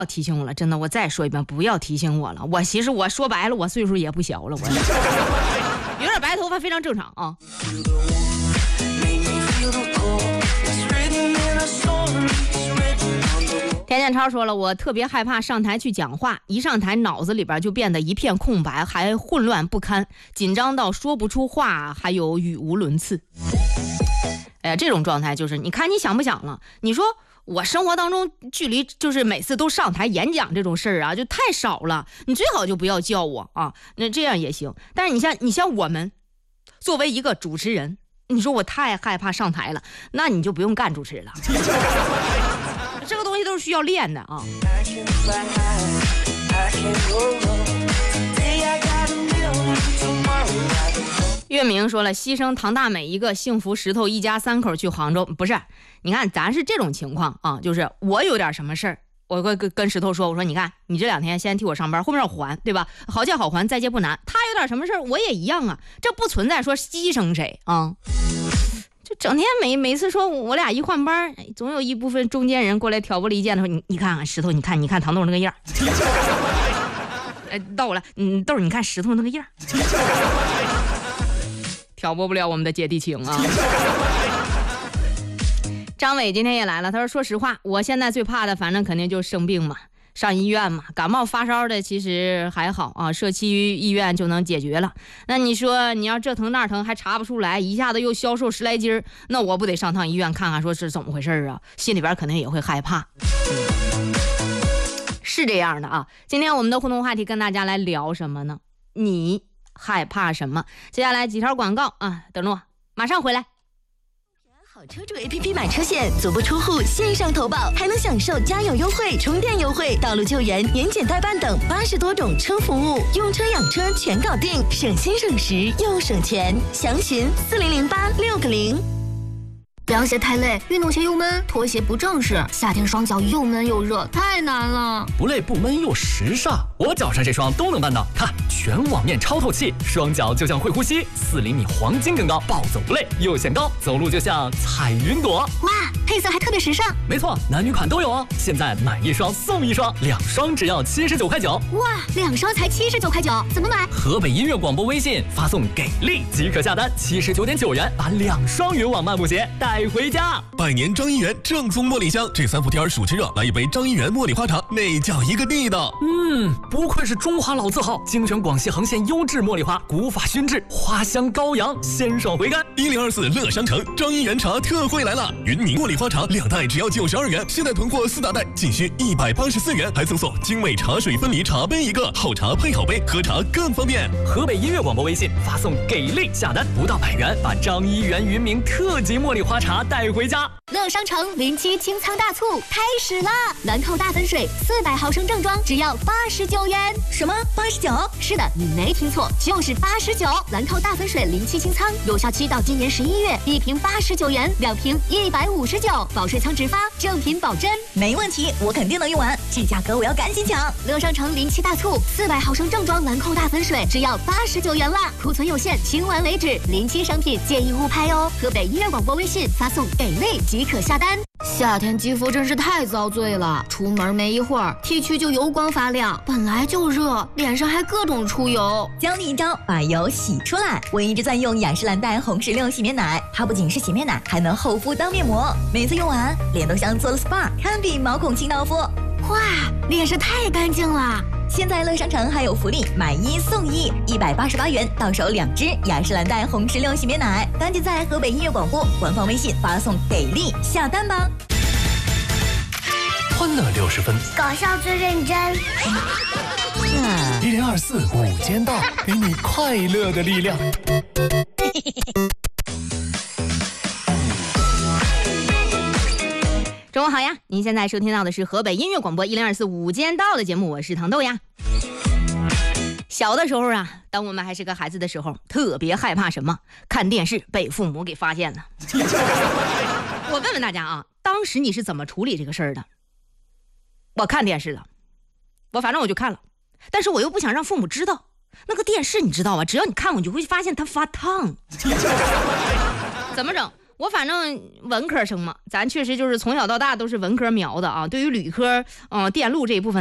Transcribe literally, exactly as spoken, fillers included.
要提醒我了，真的，我再说一遍，不要提醒我了。我其实我说白了，我岁数也不小了，我有点白头发非常正常啊。田建超说了，我特别害怕上台去讲话，一上台脑子里边就变得一片空白，还混乱不堪，紧张到说不出话，还有语无伦次。哎呀，这种状态就是你看你想不想了？你说我生活当中距离就是每次都上台演讲这种事儿啊，就太少了。你最好就不要叫我啊，那这样也行。但是你像你像我们作为一个主持人，你说我太害怕上台了，那你就不用干主持人了。这个东西都是需要练的啊。月明说了，牺牲唐大美一个幸福石头一家三口去杭州，不是？你看咱是这种情况啊，就是我有点什么事儿，我跟跟石头说，我说你看你这两天先替我上班，后面要还，对吧？好借好还，再借不难。他有点什么事儿，我也一样啊，这不存在说牺牲谁啊。就整天每每次说我俩一换班，总有一部分中间人过来挑拨离间的说，你你看看石头，你看你看唐豆那个样哎，到我了，嗯，豆你看石头那个样挑拨不了我们的姐弟情啊。张伟今天也来了，他说说实话，我现在最怕的反正肯定就是生病嘛，上医院嘛，感冒发烧的其实还好啊，社区医院就能解决了。那你说你要这疼那疼还查不出来，一下子又消瘦十来斤，那我不得上趟医院看看说是怎么回事啊？心里边肯定也会害怕。嗯，是这样的啊。今天我们的互动话题跟大家来聊什么呢？你害怕什么？接下来几条广告啊，等着我，马上回来。 好车主 A P P 买车险，足不出户线上投保，还能享受加油优惠、充电优惠、道路救援、年检代办等八十多种车服务，用车养车全搞定，省心省时又省钱。详询四零零八六个零。 凉鞋太累，运动鞋又闷，拖鞋不正式，夏天双脚又闷又热，太难了。 不累不闷又时尚，我脚上这双都能办到。看，全网面超透气，双脚就像会呼吸，四厘米黄金更高，暴走不累又显高，走路就像彩云朵。 哇，配色还特别时尚。 没错，男女款都有哦。现在买一双送一双，两双只要七十九块九。 哇，两双才七十九块九，怎么买？ 河北音乐广播微信发送给力即可下单，七十九点九元把两双云网漫步鞋带回家。 百年张一元正宗茉莉香，这三伏天暑吃热，来一杯张一元茉莉花茶，那叫一个地道。 嗯，不愧是中华老字号，精选广西横县优质茉莉花，古法熏制，花香高扬，鲜爽回甘。 一零二四乐商城张一元茶特惠来了，云茗茉莉花茶两袋只要九十二元，现在囤货四大袋仅需一百八十四元，还赠送精美茶水分离茶杯一个，好茶配好杯，喝茶更方便。 河北音乐广播微信发送给力下单，不到百元把张一元云茗特级茉莉花茶带回家。 乐商城零七清仓大促开始啦！兰蔻大粉水四百毫升正装只要八十九元。 什么八十九？ 是的，你没听错，就是八十九。兰蔻大粉水零七清仓有效期到今年十一月，一瓶八十九元，两瓶一百五十九，保税仓直发，正品保真。 没问题，我肯定能用完，这价格我要赶紧抢。 乐商城零七大促，四百毫升正装兰蔻大粉水只要八十九元啦，库存有限，清完为止。零七商品建议勿拍哦。河北音乐广播微信发送给力即可下单。夏天肌肤真是太遭罪了，出门没一会儿 T 区就油光发亮，本来就热，脸上还各种出油。 教你一招把油洗出来，我一直在用雅诗兰黛红石榴洗面奶，它不仅是洗面奶，还能厚敷当面膜，每次用完脸都像做了 S P A， 堪比毛孔清道夫。 哇，脸是太干净了。 现在乐商城还有福利，买一送一，一百八十八元到手两支雅诗兰黛红石榴洗面奶，赶紧在河北音乐广播官方微信发送给力下单吧。 欢乐六十分， 搞笑最认真。 一零二四午间到，给你快乐的力量。 中午好呀，您现在收听到的是河北音乐广播一零二四午间到的节目，我是糖豆呀。小的时候啊，当我们还是个孩子的时候，特别害怕什么？看电视被父母给发现了。我问问大家啊，当时你是怎么处理这个事儿的？我看电视了，我反正我就看了，但是我又不想让父母知道。那个电视你知道吧？只要你看，我就会发现它发烫。怎么整？ 我反正文科生嘛，咱确实就是从小到大都是文科苗的啊。对于理科，呃，电路这一部分。